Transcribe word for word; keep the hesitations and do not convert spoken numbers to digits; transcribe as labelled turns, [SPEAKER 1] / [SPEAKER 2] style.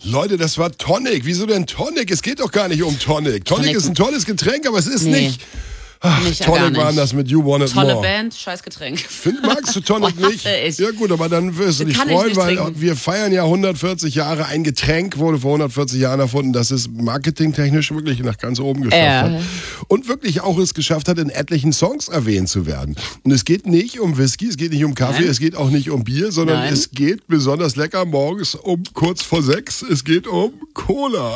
[SPEAKER 1] Leute, das war Tonic. Wieso denn Tonic? Es geht doch gar nicht um Tonic. Tonic,
[SPEAKER 2] Tonic
[SPEAKER 1] ist ein tolles Getränk, aber es ist
[SPEAKER 2] Nee.
[SPEAKER 1] nicht... Ach,
[SPEAKER 2] Nicht,
[SPEAKER 1] Tonic
[SPEAKER 2] gar nicht.
[SPEAKER 1] waren das mit You Want It
[SPEAKER 2] Tolle
[SPEAKER 1] More.
[SPEAKER 2] Band, scheiß Getränk.
[SPEAKER 1] Find, magst du Tonic
[SPEAKER 2] Oh,
[SPEAKER 1] nicht?
[SPEAKER 2] hasse ich.
[SPEAKER 1] Ja gut, aber dann wirst du dich
[SPEAKER 2] Kann ich
[SPEAKER 1] freuen,
[SPEAKER 2] nicht
[SPEAKER 1] weil
[SPEAKER 2] trinken.
[SPEAKER 1] wir feiern ja hundertvierzig Jahre. Ein Getränk wurde vor hundertvierzig Jahren erfunden, das es marketingtechnisch wirklich nach ganz oben geschafft
[SPEAKER 2] Ja.
[SPEAKER 1] hat. Und wirklich auch es geschafft hat, in etlichen Songs erwähnt zu werden. Und es geht nicht um Whisky, es geht nicht um Kaffee,
[SPEAKER 2] Nein.
[SPEAKER 1] es geht auch nicht um Bier, sondern
[SPEAKER 2] Nein.
[SPEAKER 1] es geht besonders lecker morgens um kurz vor sechs, es geht um Cola.